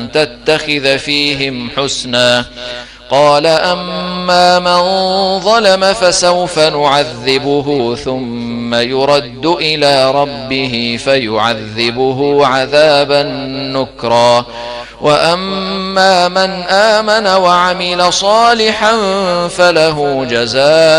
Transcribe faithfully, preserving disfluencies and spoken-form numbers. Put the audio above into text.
تتخذ فيهم حسنا. قال أما من ظلم فسوف نعذبه ثم يرد إلى ربه فيعذبه عذابا نكرا. وأما من آمن وعمل صالحا فله جزاء